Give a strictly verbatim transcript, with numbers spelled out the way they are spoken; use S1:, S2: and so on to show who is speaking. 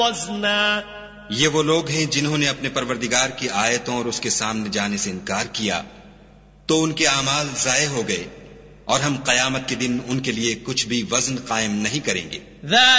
S1: ये वो लोग हैं जिन्होंने अपने परवरदिगार की आयतों और उसके सामने जाने से इनकार किया, तो उनके आमाल ज़ाये हो गए और हम क़यामत के दिन उनके लिए कुछ भी वज़न कायम नहीं करेंगे।